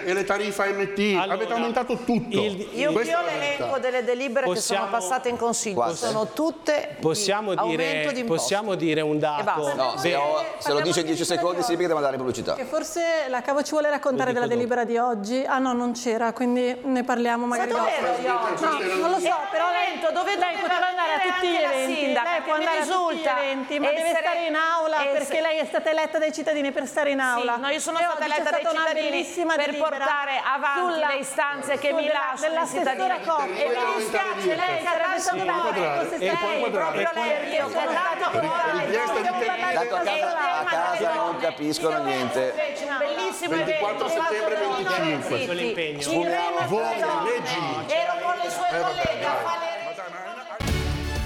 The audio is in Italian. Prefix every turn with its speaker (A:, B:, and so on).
A: e le tariffe AMT,
B: Allora,
A: avete aumentato tutto.
C: Io l'elenco delle delibere che sono passate in consiglio, sono tutte aumento di imposte.
B: Possiamo dire un dato?
D: No, se lo dice in 10 secondi significa che devo andare in pubblicità.
E: Che forse la Cavo ci vuole raccontare della delibera di oggi. Ah no, non c'era, quindi ne parliamo magari dopo. No, non lo so, però lei poteva andare a tutti gli eventi, lei può andare a tutti gli eventi, ma deve stare in aula perché lei è stata eletta dai cittadini per stare in aula.
C: Sì, no, io sono stata eletta dai cittadini per portare avanti le istanze che mi lasciano i cittadini. E mi dispiace, lei sarebbe stato proprio lei, io che
D: Tanto a casa non capiscono niente.
C: un bellissimo
A: 24 settembre 25.
B: L'impegno.
A: Voti, leggi.
C: Ero con le sue colleghe a fare